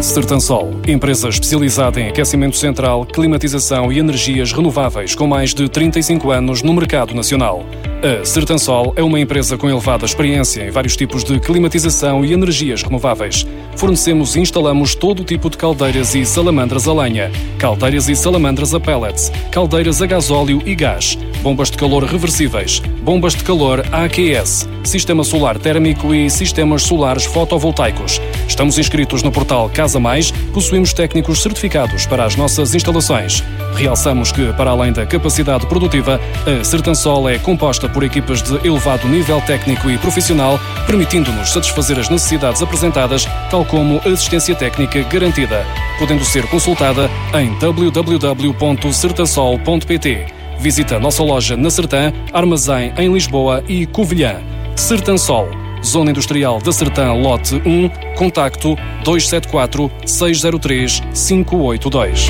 Sertansol, empresa especializada em aquecimento central, climatização e energias renováveis com mais de 35 anos no mercado nacional. A Sertansol é uma empresa com elevada experiência em vários tipos de climatização e energias renováveis. Fornecemos e instalamos todo o tipo de caldeiras e salamandras a lenha, caldeiras e salamandras a pellets, caldeiras a gasóleo e gás, bombas de calor reversíveis, bombas de calor AQS, sistema solar térmico e sistemas solares fotovoltaicos. Estamos inscritos no portal Casa Mais, possuímos técnicos certificados para as nossas instalações. Realçamos que, para além da capacidade produtiva, a Sertansol é composta por equipas de elevado nível técnico e profissional, permitindo-nos satisfazer as necessidades apresentadas, tal como assistência técnica garantida, podendo ser consultada em www.sertansol.pt. Visita a nossa loja na Sertã, armazém em Lisboa e Covilhã. Sertansol, Zona Industrial da Sertã, Lote 1, contacto 274 603 582.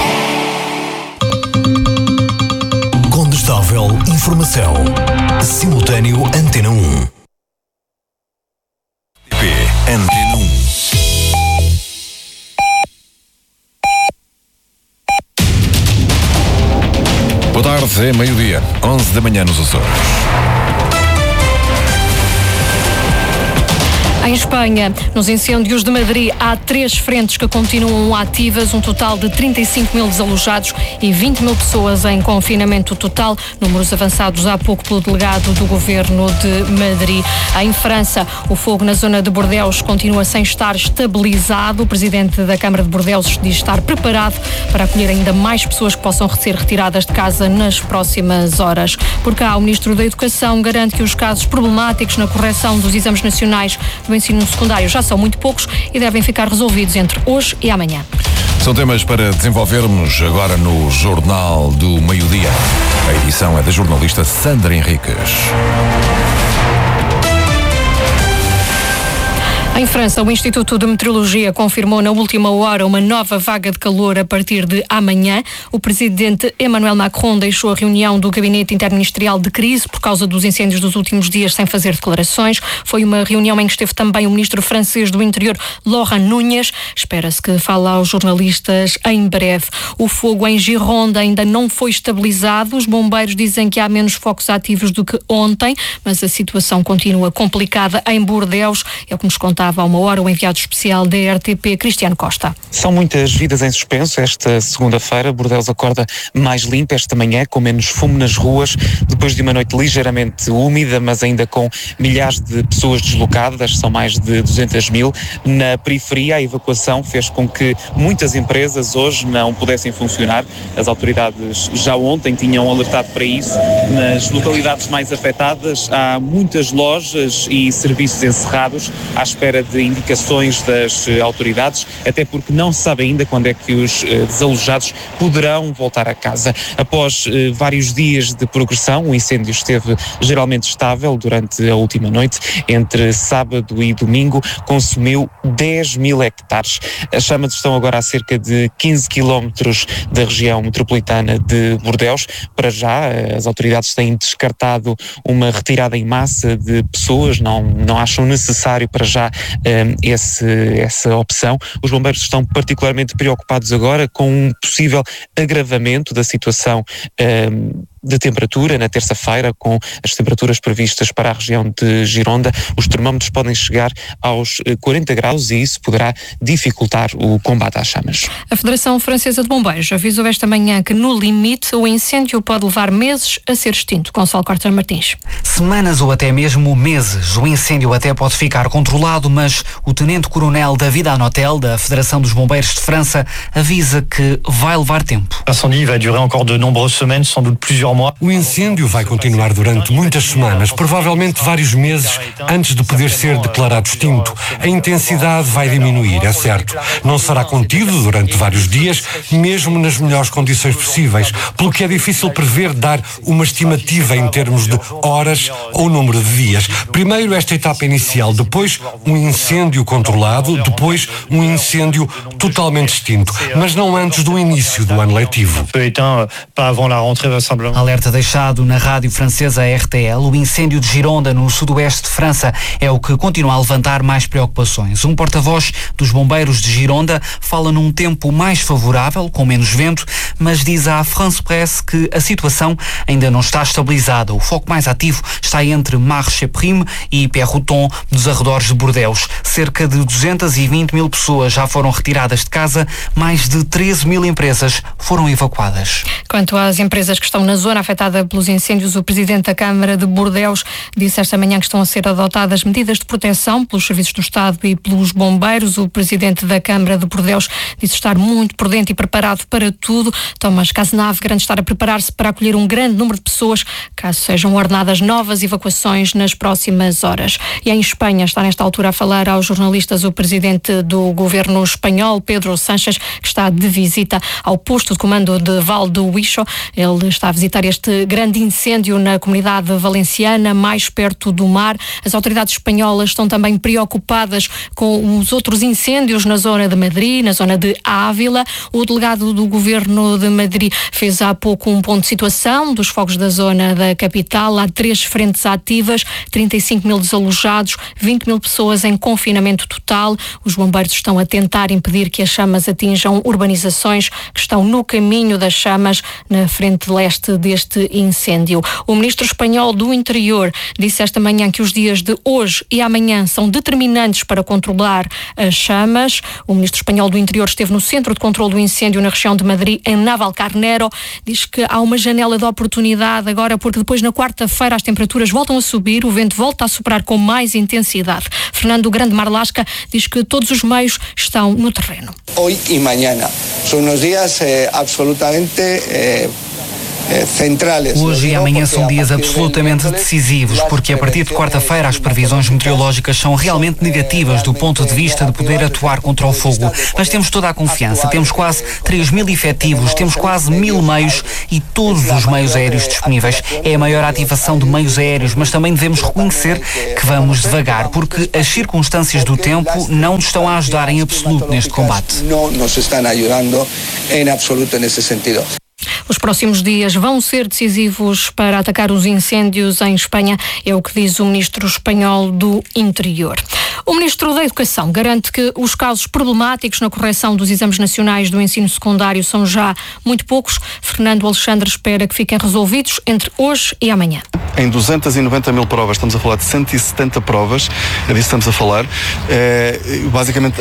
Condestável Informação. Simultâneo Antena 1. Antena 1. Boa tarde, é meio-dia, 11 da manhã nos Açores. Em Espanha, nos incêndios de Madrid, há 3 frentes que continuam ativas, um total de 35 mil desalojados e 20 mil pessoas em confinamento total, números avançados há pouco pelo delegado do governo de Madrid. Em França, o fogo na zona de Bordeaux continua sem estar estabilizado. O presidente da Câmara de Bordeaux diz estar preparado para acolher ainda mais pessoas que possam ser retiradas de casa nas próximas horas. Por cá, o ministro da Educação garante que os casos problemáticos na correção dos exames nacionais do ensino secundário já são muito poucos e devem ficar resolvidos entre hoje e amanhã. São temas para desenvolvermos agora no Jornal do Meio-Dia. A edição é da jornalista Sandra Henriques. Em França, o Instituto de Meteorologia confirmou na última hora uma nova vaga de calor a partir de amanhã. O presidente Emmanuel Macron deixou a reunião do Gabinete Interministerial de Crise por causa dos incêndios dos últimos dias sem fazer declarações. Foi uma reunião em que esteve também o ministro francês do Interior, Laurent Nunez. Espera-se que fale aos jornalistas em breve. O fogo em Gironde ainda não foi estabilizado. Os bombeiros dizem que há menos focos ativos do que ontem, mas a situação continua complicada em Bordeaux. É o que nos contava há uma hora o enviado especial da RTP, Cristiano Costa. São muitas vidas em suspenso. Esta segunda-feira, Bordeaux acorda mais limpa esta manhã, com menos fumo nas ruas, depois de uma noite ligeiramente úmida, mas ainda com milhares de pessoas deslocadas, são mais de 200 mil. Na periferia, a evacuação fez com que muitas empresas hoje não pudessem funcionar. As autoridades já ontem tinham alertado para isso. Nas localidades mais afetadas, há muitas lojas e serviços encerrados à espera de indicações das autoridades, até porque não se sabe ainda quando é que os desalojados poderão voltar a casa. Após vários dias de progressão, o incêndio esteve geralmente estável durante a última noite. Entre sábado e domingo, consumiu 10 mil hectares. As chamas estão agora a cerca de 15 quilómetros da região metropolitana de Bordeaux. Para já, as autoridades têm descartado uma retirada em massa de pessoas, não acham necessário para já essa opção. Os bombeiros estão particularmente preocupados agora com um possível agravamento da situação de temperatura na terça-feira, com as temperaturas previstas para a região de Gironda. Os termómetros podem chegar aos 40 graus e isso poderá dificultar o combate às chamas. A Federação Francesa de Bombeiros avisou esta manhã que, no limite, o incêndio pode levar meses a ser extinto. Gonçalo Corta Martins. Semanas ou até mesmo meses. O incêndio até pode ficar controlado, mas o tenente-coronel David Anotel, da Federação dos Bombeiros de França, avisa que vai levar tempo. O incêndio vai durar encore de nombreuses semaines, sans doute plusieurs. O incêndio vai continuar durante muitas semanas, provavelmente vários meses, antes de poder ser declarado extinto. A intensidade vai diminuir, é certo. Não será contido durante vários dias, mesmo nas melhores condições possíveis, pelo que é difícil prever dar uma estimativa em termos de horas ou número de dias. Primeiro esta etapa inicial, depois um incêndio controlado, depois um incêndio totalmente extinto, mas não antes do início do ano letivo. Alerta deixado na rádio francesa RTL. O incêndio de Gironda, no sudoeste de França, é o que continua a levantar mais preocupações. Um porta-voz dos bombeiros de Gironda fala num tempo mais favorável, com menos vento, mas diz à France Presse que a situação ainda não está estabilizada. O foco mais ativo está entre Marche-Prime e Perroton, nos arredores de Bordeaux. Cerca de 220 mil pessoas já foram retiradas de casa, mais de 13 mil empresas foram evacuadas. Quanto às empresas que estão na zona afetada pelos incêndios, o presidente da Câmara de Bordeaux disse esta manhã que estão a ser adotadas medidas de proteção pelos serviços do Estado e pelos bombeiros. O presidente da Câmara de Bordeaux disse estar muito prudente e preparado para tudo. Thomas Cazenave garante estar a preparar-se para acolher um grande número de pessoas, caso sejam ordenadas novas evacuações nas próximas horas. E em Espanha está nesta altura a falar aos jornalistas o presidente do governo espanhol, Pedro Sánchez, que está de visita ao posto de comando de Val do Uixo. Ele está a visitar este grande incêndio na comunidade valenciana, mais perto do mar. As autoridades espanholas estão também preocupadas com os outros incêndios na zona de Madrid, na zona de Ávila. O delegado do governo de Madrid fez há pouco um ponto de situação dos fogos da zona da capital. Há 3 frentes ativas, 35 mil desalojados, 20 mil pessoas em confinamento total. Os bombeiros estão a tentar impedir que as chamas atinjam urbanizações que estão no caminho das chamas na frente leste deste incêndio. O ministro espanhol do Interior disse esta manhã que os dias de hoje e amanhã são determinantes para controlar as chamas. O ministro espanhol do Interior esteve no centro de controle do incêndio na região de Madrid, em Navalcarnero. Diz que há uma janela de oportunidade agora, porque depois na quarta-feira as temperaturas voltam a subir, o vento volta a soprar com mais intensidade. Fernando Grande Marlasca diz que todos os meios estão no terreno. Hoje e amanhã são uns dias absolutamente centrales. Hoje e amanhã são dias absolutamente decisivos, porque a partir de quarta-feira as previsões meteorológicas são realmente negativas do ponto de vista de poder atuar contra o fogo. Mas temos toda a confiança, temos quase 3 mil efetivos, temos quase 1000 meios e todos os meios aéreos disponíveis. É a maior ativação de meios aéreos, mas também devemos reconhecer que vamos devagar, porque as circunstâncias do tempo não nos estão a ajudar em absoluto neste combate. Não nos estão ajudando em absoluto nesse sentido. Os próximos dias vão ser decisivos para atacar os incêndios em Espanha, é o que diz o ministro espanhol do Interior. O ministro da Educação garante que os casos problemáticos na correção dos exames nacionais do ensino secundário são já muito poucos. Fernando Alexandre espera que fiquem resolvidos entre hoje e amanhã. Em 290 mil provas, estamos a falar de 170 provas, é disso que estamos a falar. Basicamente,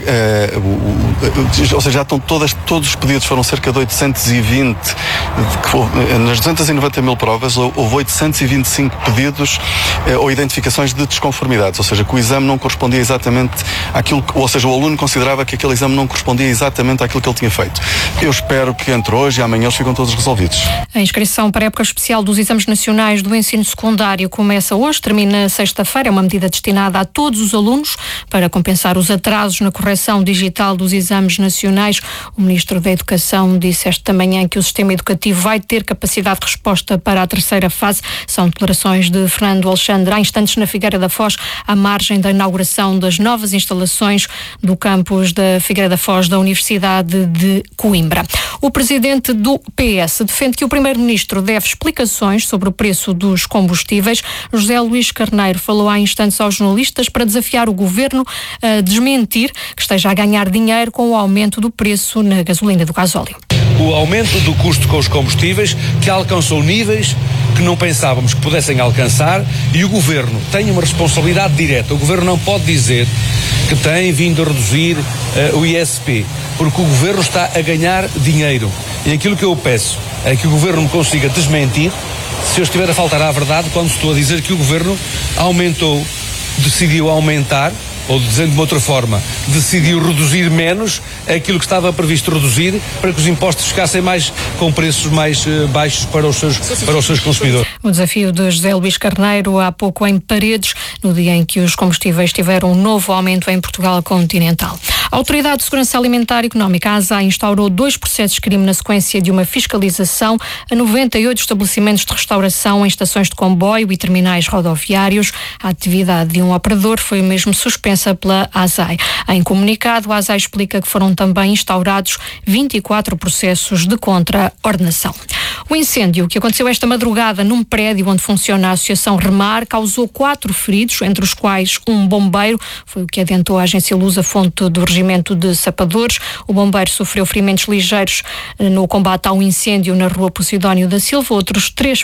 ou seja, já estão todos os pedidos, foram cerca de 820. Nas 290 mil provas, houve 825 pedidos ou identificações de desconformidades, ou seja, que o exame não correspondia exatamente àquilo, ou seja, o aluno considerava que aquele exame não correspondia exatamente àquilo que ele tinha feito. Eu espero que entre hoje e amanhã eles ficam todos resolvidos. A inscrição para a época especial dos exames nacionais do ensino secundário começa hoje, termina sexta-feira. É uma medida destinada a todos os alunos para compensar os atrasos na correção digital dos exames nacionais. O ministro da Educação disse esta manhã que o sistema educativo vai ter capacidade de resposta para a terceira fase. São declarações de Fernando Alexandre há instantes na Figueira da Foz, à margem da inauguração das novas instalações do campus da Figueira da Foz da Universidade de Coimbra. O presidente do PS defende que o primeiro-ministro deve explicações sobre o preço dos combustíveis. José Luís Carneiro falou há instantes aos jornalistas para desafiar o governo a desmentir que esteja a ganhar dinheiro com o aumento do preço na gasolina e do gasóleo. O aumento do custo com os combustíveis que alcançou níveis que não pensávamos que pudessem alcançar, e o Governo tem uma responsabilidade direta. O Governo não pode dizer que tem vindo a reduzir o ISP, porque o Governo está a ganhar dinheiro. E aquilo que eu peço é que o Governo me consiga desmentir se eu estiver a faltar à verdade quando estou a dizer que o Governo decidiu aumentar, ou dizendo de uma outra forma, decidiu reduzir menos aquilo que estava previsto reduzir, para que os impostos ficassem com preços mais baixos para os seus consumidores. O desafio de José Luís Carneiro há pouco em Paredes, no dia em que os combustíveis tiveram um novo aumento em Portugal continental. A Autoridade de Segurança Alimentar e Económica, a ASAI, instaurou 2 processos de crime na sequência de uma fiscalização a 98 estabelecimentos de restauração em estações de comboio e terminais rodoviários. A atividade de um operador foi mesmo suspensa pela ASAI. Em comunicado, a ASAI explica que foram também instaurados 24 processos de contraordenação. O incêndio que aconteceu esta madrugada num prédio onde funciona a Associação Remar causou 4 feridos, entre os quais um bombeiro. Foi o que adiantou a agência Lusa, fonte do Regimento de Sapadores. O bombeiro sofreu ferimentos ligeiros no combate ao incêndio na rua Posidónio da Silva. Outras 3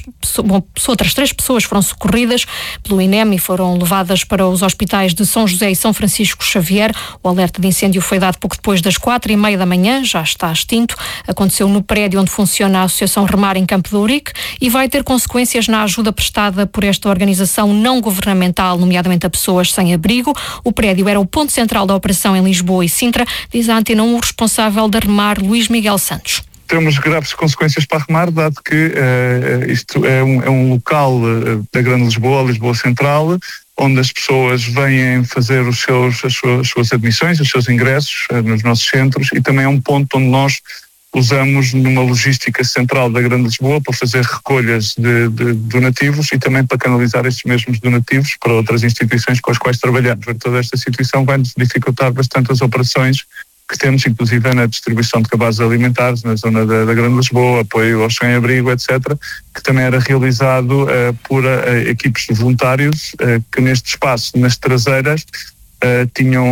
pessoas foram socorridas pelo INEM e foram levadas para os hospitais de São José e São Francisco Xavier. O alerta de incêndio foi dado pouco depois das 4h30 da manhã, já está extinto. Aconteceu no prédio onde funciona a Associação Remar em Campo de Ourique e vai ter consequências na ajuda prestada por esta organização não governamental, nomeadamente a pessoas sem abrigo. O prédio era o ponto central da operação em Lisboa e Sintra, diz a Antena 1 o responsável da Remar, Luís Miguel Santos. Temos graves consequências para a Remar, dado que isto é um local da Grande Lisboa, Lisboa Central, onde as pessoas vêm fazer as suas admissões, os seus ingressos nos nossos centros, e também é um ponto onde nós usamos numa logística central da Grande Lisboa para fazer recolhas de donativos e também para canalizar estes mesmos donativos para outras instituições com as quais trabalhamos. Toda esta situação vai-nos dificultar bastante as operações que temos, inclusive na distribuição de cabazes alimentares na zona da Grande Lisboa, apoio aos sem-abrigo, etc., que também era realizado por equipes de voluntários que neste espaço, nas traseiras, tinham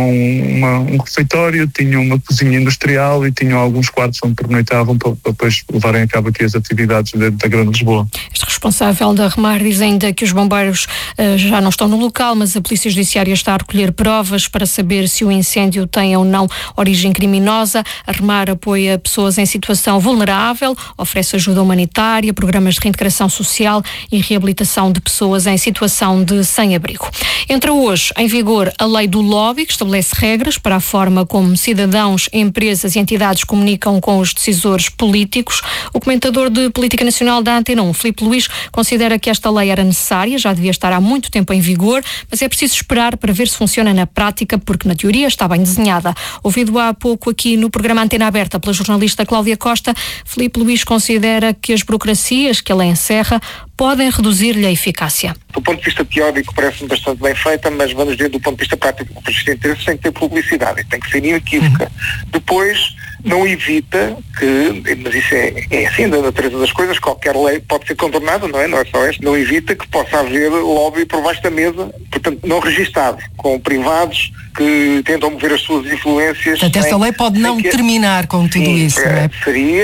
um refeitório, tinham uma cozinha industrial e tinham alguns quartos onde pernoitavam para depois levarem a cabo aqui as atividades da Grande Lisboa. Este responsável da Remar diz ainda que os bombeiros já não estão no local, mas a Polícia Judiciária está a recolher provas para saber se o incêndio tem ou não origem criminosa. A Remar apoia pessoas em situação vulnerável, oferece ajuda humanitária, programas de reintegração social e reabilitação de pessoas em situação de sem-abrigo. Entra hoje em vigor a lei do lobby, que estabelece regras para a forma como cidadãos, empresas e entidades comunicam com os decisores políticos. O comentador de Política Nacional da Antena 1, Filipe Luís, considera que esta lei era necessária, já devia estar há muito tempo em vigor, mas é preciso esperar para ver se funciona na prática, porque na teoria está bem desenhada. Ouvido há pouco aqui no programa Antena Aberta pela jornalista Cláudia Costa, Filipe Luís considera que as burocracias que ela encerra podem reduzir-lhe a eficácia. Do ponto de vista teórico parece-me bastante bem feita, mas vamos ver do ponto de vista prático, o conflito de interesses tem que ter publicidade, tem que ser inequívoca. Depois, não evita que, mas isso é assim da natureza das coisas, qualquer lei pode ser contornada, não é só esta, não evita que possa haver lobby por baixo da mesa, portanto não registado, com privados que tentam mover as suas influências. Portanto, esta lei pode não terminar com tudo isso, não é?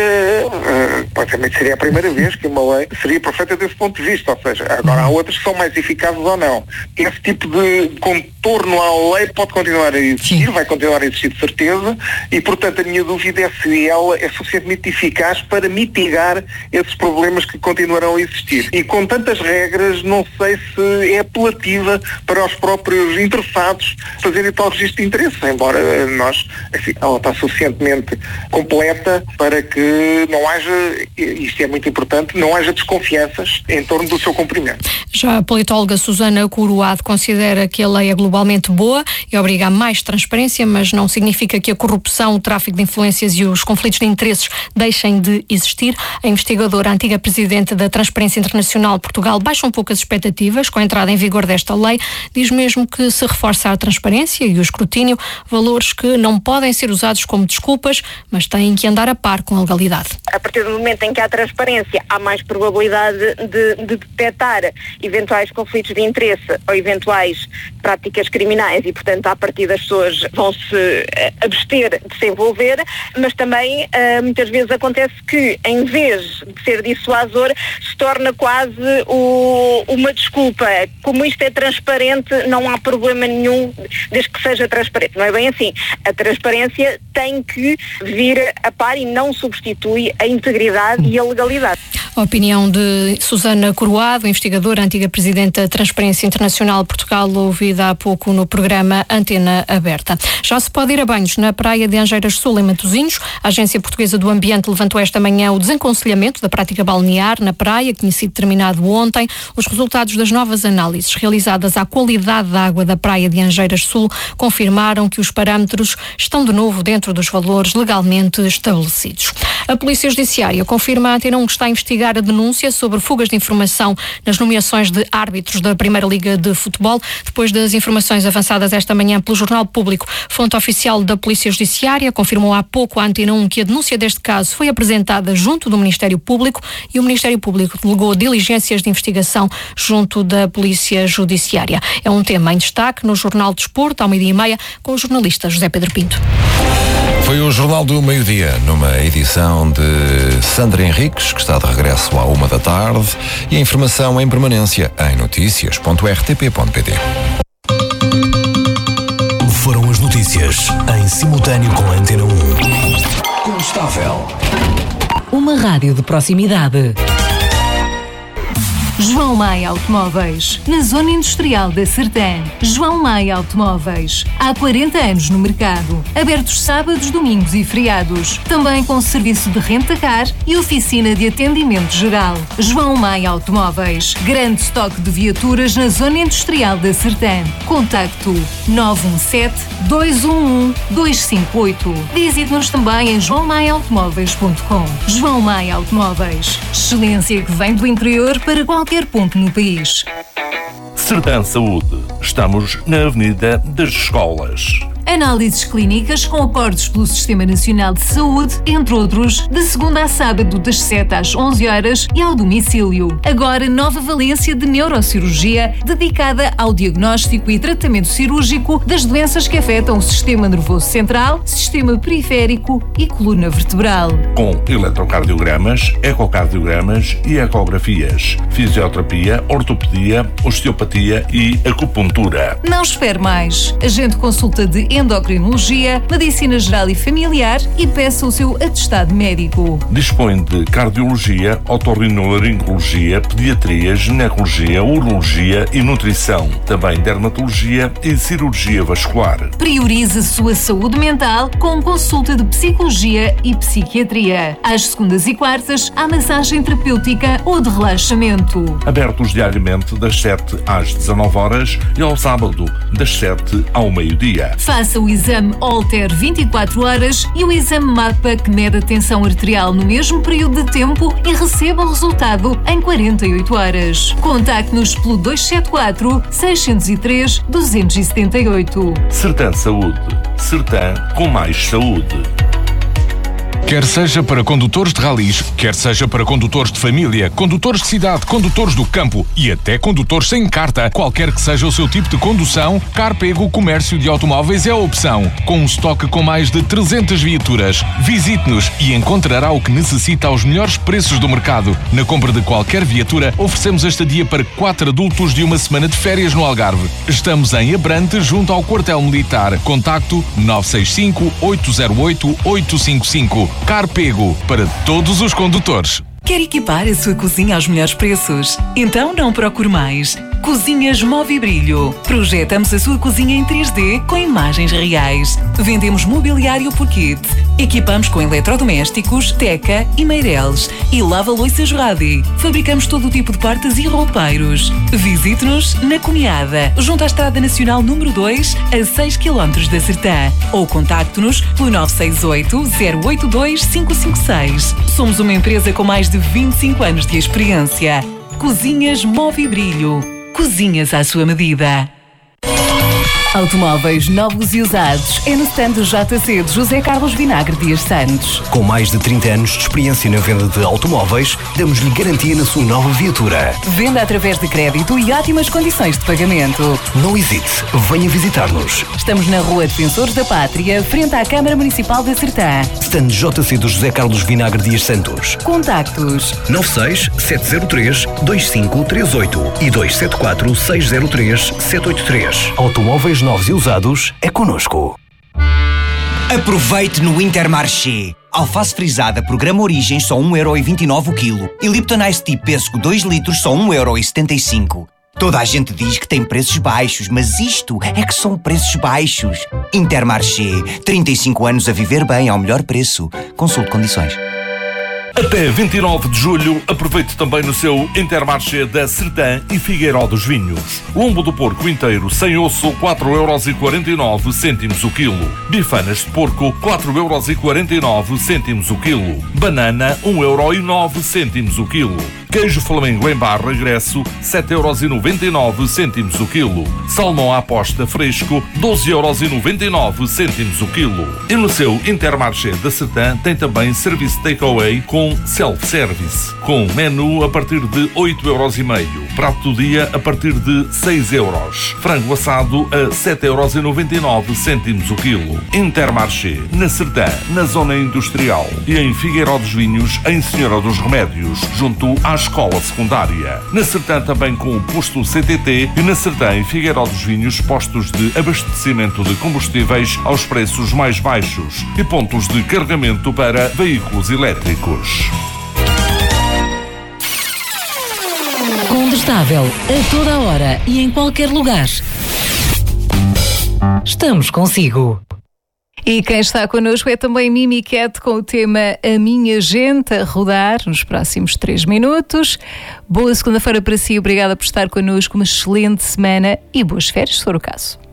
Seria a primeira vez que uma lei seria perfeita desse ponto de vista, ou seja, agora há outras que são mais eficazes ou não. Esse tipo de contorno à lei pode continuar a existir, vai continuar a existir de certeza, e portanto a minha dúvida é se ela é suficientemente eficaz para mitigar esses problemas que continuarão a existir. E com tantas regras, não sei se é apelativa para os próprios interessados fazerem tal registro de interesse, embora ela está suficientemente completa para que não haja, isto é muito importante, não haja desconfianças em torno do seu cumprimento. Já a politóloga Susana Coroado considera que a lei é globalmente boa e obriga a mais transparência, mas não significa que a corrupção, o tráfico de influências e os conflitos de interesses deixem de existir. A investigadora, a antiga presidente da Transparência Internacional Portugal, baixa um pouco as expectativas com a entrada em vigor desta lei. Diz mesmo que se reforça a transparência e o escrutínio, valores que não podem ser usados como desculpas, mas têm que andar a par com a legalidade. A partir do momento em que há transparência, há mais probabilidade de detectar eventuais conflitos de interesse ou eventuais práticas criminais e, portanto, a partir das pessoas vão se abster de se envolver, mas também muitas vezes acontece que, em vez de ser dissuasor, se torna quase uma desculpa. Como isto é transparente, não há problema nenhum desde que seja transparente. Não é bem assim. A transparência tem que vir a par e não substitui a integridade e a legalidade. A opinião de Susana Coroado, investigadora, antiga presidente da Transparência Internacional Portugal, ouvida há pouco no programa Antena Aberta. Já se pode ir a banhos na praia de Angeiras Sul, em Matosinhos. A Agência Portuguesa do Ambiente levantou esta manhã o desaconselhamento da prática balnear na praia, que tinha sido terminado ontem. Os resultados das novas análises realizadas à qualidade da água da praia de Angeiras Sul confirmaram que os parâmetros estão de novo dentro dos valores legalmente estabelecidos. A Polícia Judiciária confirma à Antena 1 que está a investigar a denúncia sobre fugas de informação nas nomeações de árbitros da Primeira Liga de Futebol, depois das informações avançadas esta manhã pelo Jornal Público. Fonte oficial da Polícia Judiciária confirmou há pouco à Antena 1 que a denúncia deste caso foi apresentada junto do Ministério Público e o Ministério Público delegou diligências de investigação junto da Polícia Judiciária. É um tema em destaque no Jornal Desporto, ao 12:30, com o jornalista José Pedro Pinto. Foi o Jornal do Meio-Dia, numa edição de Sandra Henriques, que está de regresso à 13h, e a informação em permanência em noticias.rtp.pt. Foram as notícias em simultâneo com a Antena 1. Constável. Uma rádio de proximidade. João Maia Automóveis, na Zona Industrial da Sertã. João Maia Automóveis, há 40 anos no mercado. Abertos sábados, domingos e feriados. Também com serviço de renta-car e oficina de atendimento geral. João Maia Automóveis, grande estoque de viaturas na Zona Industrial da Sertã. Contacto 917-211-258. Visite-nos também em joaomaiaautomóveis.com. João Maia Automóveis, excelência que vem do interior para qualquer ponto no país. Sertã Saúde. Estamos na Avenida das Escolas. Análises clínicas com acordos pelo Sistema Nacional de Saúde, entre outros, de segunda a sábado das 7 às 11 horas e ao domicílio. Agora, nova valência de neurocirurgia dedicada ao diagnóstico e tratamento cirúrgico das doenças que afetam o sistema nervoso central, sistema periférico e coluna vertebral. Com eletrocardiogramas, ecocardiogramas e ecografias. Fisioterapia, ortopedia, osteopatia e acupuntura. Não espere mais. Agende consulta de endocrinologia, medicina geral e familiar e peça o seu atestado médico. Dispõe de cardiologia, otorrinolaringologia, pediatria, ginecologia, urologia e nutrição. Também dermatologia e cirurgia vascular. Priorize a sua saúde mental com consulta de psicologia e psiquiatria. Às segundas e quartas, há massagem terapêutica ou de relaxamento. Abertos diariamente das 7 às 19 horas e ao sábado das 7 ao meio-dia. Faça o exame Holter 24 horas e o exame MAPA, que mede a tensão arterial no mesmo período de tempo, e receba o resultado em 48 horas. Contacte-nos pelo 274-603-278. Sertã Saúde. Sertã com mais saúde. Quer seja para condutores de ralis, quer seja para condutores de família, condutores de cidade, condutores do campo e até condutores sem carta, qualquer que seja o seu tipo de condução, Carpego Comércio de Automóveis é a opção. Com um estoque com mais de 300 viaturas. Visite-nos e encontrará o que necessita aos melhores preços do mercado. Na compra de qualquer viatura, oferecemos a estadia para 4 adultos de uma semana de férias no Algarve. Estamos em Abrante, junto ao Quartel Militar. Contacto 965-808-855. Carpego, para todos os condutores. Quer equipar a sua cozinha aos melhores preços? Então não procure mais. Cozinhas Movibrilho. Projetamos a sua cozinha em 3D com imagens reais. Vendemos mobiliário por kit. Equipamos com eletrodomésticos, teca e meireles. E lava-loiças Radi. Fabricamos todo o tipo de portas e roupeiros. Visite-nos na Comiada, junto à Estrada Nacional número 2, a 6 km da Sertã. Ou contacte-nos pelo 968-082-556. Somos uma empresa com mais de 25 anos de experiência. Cozinhas Movibrilho. Cozinhas à sua medida. Automóveis novos e usados é no stand do JC de José Carlos Vinagre Dias Santos. Com mais de 30 anos de experiência na venda de automóveis, damos-lhe garantia na sua nova viatura. Venda através de crédito e ótimas condições de pagamento. Não hesite, venha visitar-nos. Estamos na Rua Defensores da Pátria, frente à Câmara Municipal da Sertã. Stand JC do José Carlos Vinagre Dias Santos. Contactos 96-703-2538 e 274-603-783. Automóveis novos e usados é connosco. Aproveite no Intermarché. Alface frisada, programa Origens, só 1,29€ o quilo. E Lipton Ice Tea Pêssego 2 litros, só 1,75€. Toda a gente diz que tem preços baixos, mas isto é que são preços baixos. Intermarché, 35 anos a viver bem ao melhor preço. Consulte condições. Até 29 de julho, aproveite também no seu Intermarché da Sertã e Figueiró dos Vinhos. Lombo do porco inteiro, sem osso, 4,49€ o quilo. Bifanas de porco, 4,49€ o quilo. Banana, 1,09€ o quilo. Queijo Flamengo em barra regresso, 7,99€ o quilo. Salmão à posta fresco, 12,99€ o quilo. E no seu Intermarché da Sertã tem também serviço takeaway com self-service, com menu a partir de 8,5€. Prato do dia a partir de 6€. Frango assado a 7,99€ o quilo. Intermarché, na Sertã, na Zona Industrial. E em Figueiró dos Vinhos, em Senhora dos Remédios, junto à Escola Secundária. Na Sertã também com o posto CTT e na Sertã e Figueiró dos Vinhos postos de abastecimento de combustíveis aos preços mais baixos e pontos de carregamento para veículos elétricos. Condestável, a toda a hora e em qualquer lugar. Estamos consigo. E quem está connosco é também Mimi Cat com o tema A Minha Gente a rodar nos próximos 3 minutos. Boa segunda-feira para si, obrigada por estar connosco, uma excelente semana e boas férias, se for o caso.